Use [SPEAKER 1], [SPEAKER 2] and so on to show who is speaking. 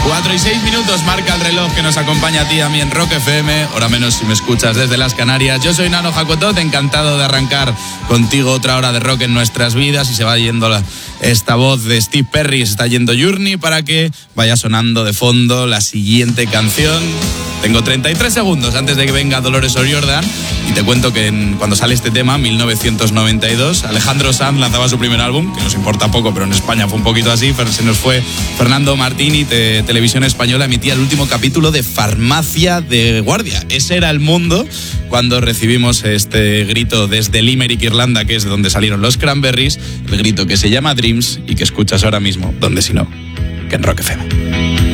[SPEAKER 1] 4:06 marca el reloj que nos acompaña a ti y a mí en Rock FM, hora menos si me escuchas desde las Canarias. Yo soy Nano Jacotot, encantado de arrancar contigo otra hora de rock en nuestras vidas, y se va yendo esta voz de Steve Perry, se está yendo Journey, para que vaya sonando de fondo la siguiente canción. Tengo 33 segundos antes de que venga Dolores O'Riordan y te cuento que cuando sale este tema, 1992, Alejandro Sanz lanzaba su primer álbum, que nos importa poco, pero en España fue un poquito así. Se nos fue Fernando Martini, Televisión Española emitía el último capítulo de Farmacia de Guardia. Ese era el mundo cuando recibimos este grito desde Limerick, Irlanda, que es de donde salieron los Cranberries, el grito que se llama Dreams y que escuchas ahora mismo, donde si no, que en Rock FM.